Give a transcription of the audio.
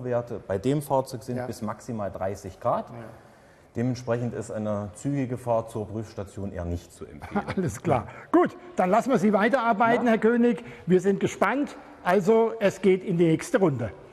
Temperaturschutzwerte bei dem Fahrzeug sind bis maximal 30 Grad. Ja. Dementsprechend ist eine zügige Fahrt zur Prüfstation eher nicht zu empfehlen. Alles klar. Gut, dann lassen wir Sie weiterarbeiten, Herr König. Wir sind gespannt. Also, es geht in die nächste Runde.